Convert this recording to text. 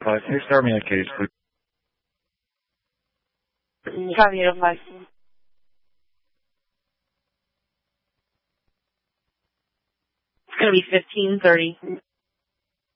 805. Hey, start me on case, please. Copy 805. It's going to be 1530.